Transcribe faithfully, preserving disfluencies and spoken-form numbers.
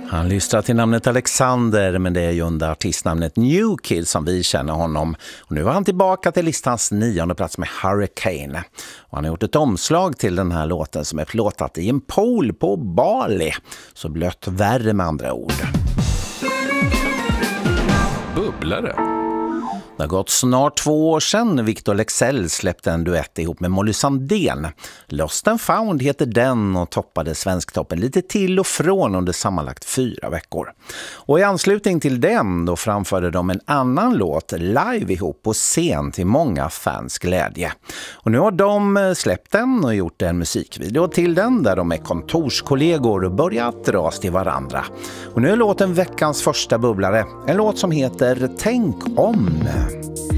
Han lyssnar till namnet Alexander, men det är ju under artistnamnet New Kid som vi känner honom. Och nu var han tillbaka till listans nionde plats med Hurricane. Och han har gjort ett omslag till den här låten som är plåtat i en pool på Bali. Så blött värre med andra ord. Bubblare. Det har gått snart två år sedan Victor Leksell släppte en duett ihop med Molly Sandén. Lost and Found heter den och toppade Svensktoppen lite till och från under sammanlagt fyra veckor. Och i anslutning till den då framförde de en annan låt live ihop på scen till många fans glädje. Och nu har de släppt den och gjort en musikvideo till den där de är kontorskollegor och börjat dras till varandra. Och nu är låten veckans första bubblare, en låt som heter Tänk om.